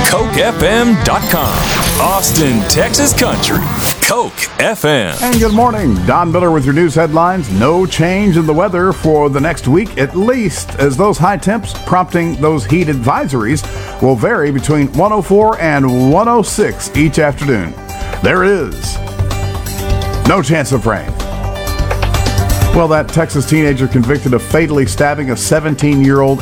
CokeFM.com. Austin, Texas Country. Coke FM. And good morning. Don Miller with your news headlines. No change in the weather for the next week, at least, as those high temps prompting those heat advisories will vary between 104 and 106 each afternoon. There is no chance of rain. Well, that Texas teenager convicted of fatally stabbing a 17-year-old